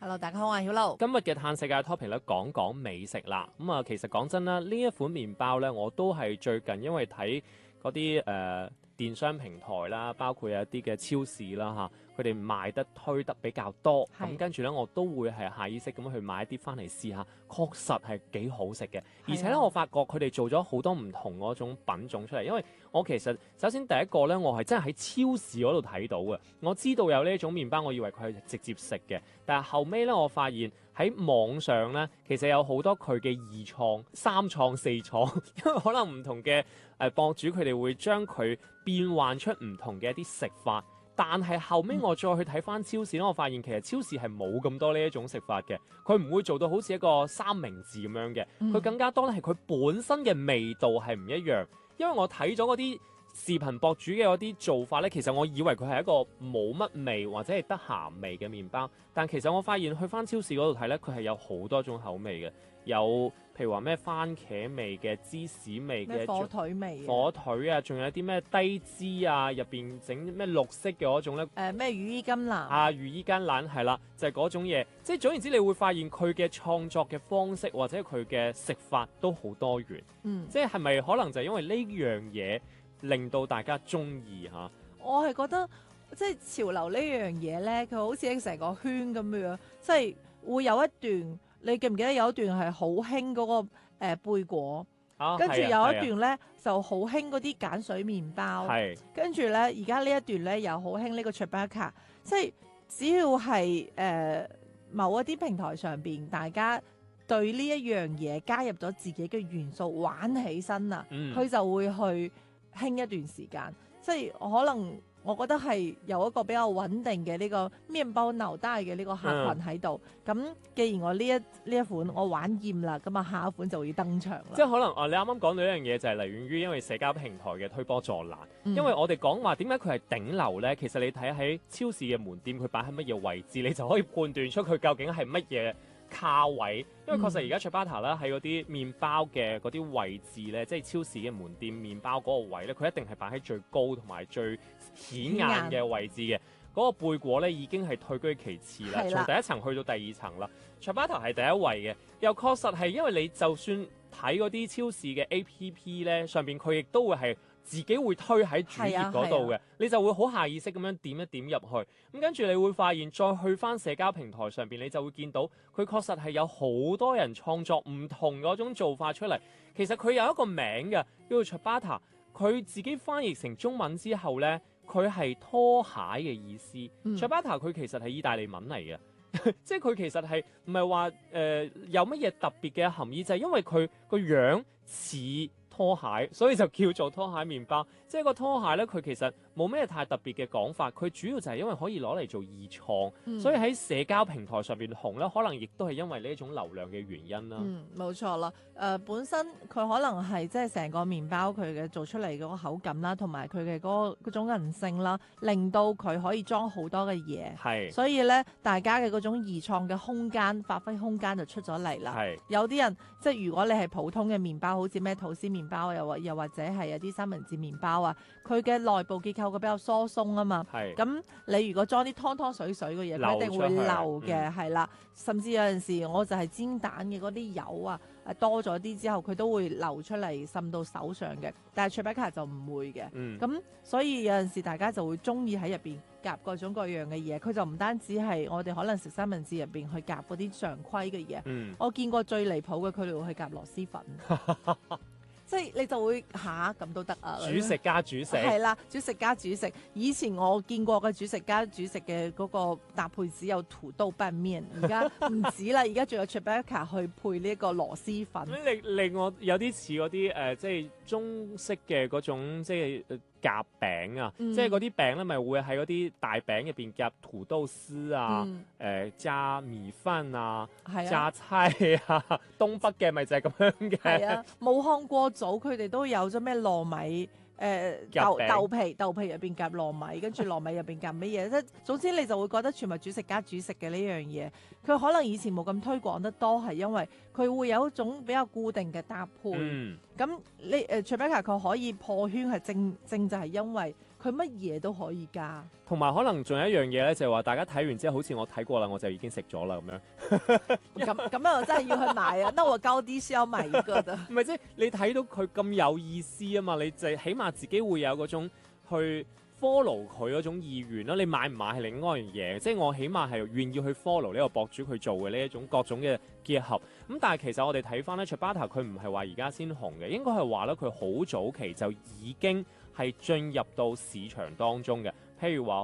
Hello， 大家好，我係曉露。 今日嘅嘆世界 topic 咧，講講美食啦。其實講真啦，呢一款麵包咧，我都係最近因為睇嗰啲電商平台啦，包括有一啲嘅超市啦佢哋賣得推得比較多，咁跟住咧我都會係下意識咁去買一啲翻嚟試下，確實係幾好食嘅。而且咧我發覺佢哋做咗好多唔同嗰種品種出嚟，因為我其實首先第一個咧，我係真係喺超市嗰度睇到嘅，我知道有呢一種麵包，我以為佢係直接食嘅，但係後尾咧我發現喺網上咧，其實有好多佢嘅二創、三創、四創，因為可能唔同嘅博主佢哋會將佢變換出唔同嘅一啲食法。但係後尾我再去睇翻超市咧，我發現其實超市係冇咁多呢一種食法嘅，佢唔會做到好似一個三明治咁樣嘅，佢更加多咧係佢本身嘅味道係唔一樣。因為我睇咗嗰啲視頻博主嘅嗰啲做法咧，其實我以為佢係一個冇乜味或者係得鹹味嘅麵包，但其實我發現去翻超市嗰度睇咧，佢係有好多種口味嘅，有譬如話咩番茄味嘅、芝士味嘅、 火腿味、 火腿啊，仲有啲咩低脂啊，入邊整咩綠色嘅嗰種咧， 咩羽衣甘藍啊，羽衣甘藍係啦，就係嗰種嘢。即係總言之，你會發現佢嘅創作嘅方式或者佢嘅食法都好多元。即係咪可能就係因為呢樣嘢令到大家中意嚇？ 我係覺得即係潮流呢樣嘢咧，佢好似成個圈咁樣，即係會有一段，你記唔記得有一段係好興嗰個貝果？跟住有一段咧就好興嗰啲鹼水麵包，跟住咧而家呢一段咧又好興呢個 Chewbacca， 即係只要係某一啲平台上邊，大家對呢一樣嘢加入咗自己嘅元素玩起身啊，佢就會去興一段時間，即係可能。我覺得係有一個比較穩定嘅呢個麵包腦袋嘅呢個客群喺度。咁既然我呢一款我玩厭啦，咁啊下一款就會登場啦。 即係可能你啱啱講到一樣嘢就係嚟源於因為社交平台嘅推波助瀾。因為我哋講話點解佢係頂流咧？其實你睇喺超市嘅門店佢擺喺乜嘢位置，你就可以判斷出佢究竟係乜嘢卡位。因為確實而家 Chewbacca 啦喺嗰啲麵包嘅嗰啲位置咧，即係超市嘅門店麵包嗰個位咧，佢一定係擺喺最高同埋最顯眼嘅位置嘅。嗰個貝果咧已經係退居其次啦，從第一層去到第二層啦。Chewbacca 係第一位嘅，又確實係因為你就算睇嗰啲超市嘅 APP 咧，上邊佢亦都會係自己會推喺主頁嗰度嘅，你就會好下意識咁樣點一點入去，咁跟住你會發現再去翻社交平台上邊，你就會見到佢確實係有好多人創作唔同嗰種做法出嚟。其實佢有一個名嘅，叫做 Chewbacca， 佢自己翻譯成中文之後呢，佢係拖鞋嘅意思。Chewbacca 佢其實係意大利文嚟嘅。即係佢其實係唔係話有乜嘢特別嘅含義，就係因為佢個樣似拖鞋，所以就叫做拖鞋麵包。即係個拖鞋咧，佢其實冇咩太特別嘅講法，佢主要就係因為可以攞嚟做二創，所以喺社交平台上邊紅咧，可能亦都係因為呢一種流量嘅原因啦。 冇錯啦。本身佢可能係即係成個麵包佢嘅做出嚟嗰個口感啦，同埋佢嘅嗰種韌性啦，令到佢可以裝好多嘅嘢。所以咧，大家嘅嗰種二創嘅空間、發揮空間就出咗嚟啦。有啲人即係如果你係普通嘅麵包，好似咩吐司麵包，又或者係有啲三文治麵包啊，佢嘅內部結構佢比較疏鬆啊嘛。咁你如果裝啲湯湯水水嘅嘢，佢一定會漏嘅，係啦。甚至有陣時我就係煎蛋嘅嗰啲油啊，多咗啲之後，佢都會流出嚟滲到手上嘅。但係 Chewbacca 就唔會嘅。咁所以有陣時大家就會中意喺入邊夾各種各樣嘅嘢。佢就唔單止係我哋可能食三文治入邊去夾嗰啲常規嘅嘢。我見過最離譜嘅，佢哋會去夾螺絲粉。即係你就會咁都得啊！ 主食加主食係啦，主食加主食。以前我見過嘅主食加主食嘅嗰個搭配只有土豆拌麵，而家唔止啦，而家仲有 Chewbacca 去配呢一個螺絲粉。 令我有啲似嗰啲即係中式嘅嗰種即係夾餅啊，即係嗰啲餅咧，咪會喺嗰啲大餅入邊夾土豆絲啊，加米飯啊，加菜啊，東北嘅咪就係咁樣嘅。係啊， 武漢過早佢哋都有咗咩糯米豆皮入邊夾糯米，跟住糯米入邊夾乜嘢？即係總之你就會覺得全部主食加主食嘅呢樣嘢。佢可能以前冇咁推廣得多，係因為佢會有一種比較固定嘅搭配。咁Chewbacca佢可以破圈係正就係因為佢乜嘢都可以加。 同埋可能仲有一樣嘢咧，就係話大家睇完之後，好似我睇過啦，我就已經食咗啦咁樣。 咁樣我真係要去買啊！那我高低是要買一個的。 唔係即係你睇到佢咁有意思啊嘛，你就起碼自己會有嗰種去 follow 佢嗰種意願啦。你買唔買係另外一樣嘢，即係我起碼係願意去 follow 呢個博主佢做嘅呢一種各種嘅結合。咁但係其實我哋睇翻咧，Ciabatta佢唔係話而家先紅嘅，應該係話咧佢好早期就已經係進入到市場當中嘅。譬如話